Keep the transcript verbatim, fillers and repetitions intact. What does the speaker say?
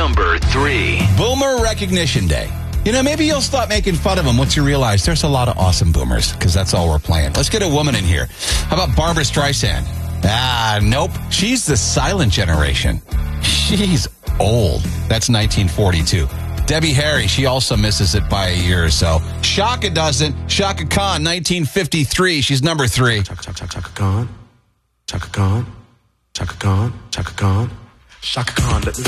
Number three. Boomer Recognition Day. You know, maybe you'll stop making fun of them once you realize there's a lot of awesome boomers, because that's all we're playing. Let's get a woman in here. How about Barbara Streisand? Ah, nope. She's the silent generation. She's old. That's nineteen forty-two. Debbie Harry, she also misses it by a year or so. Shaka doesn't. Shaka Khan, nineteen fifty-three. She's number three. Chaka, Chaka, Chaka, Chaka Khan. Chaka Khan. Chaka Khan. Chaka Khan. Chaka Khan. Let me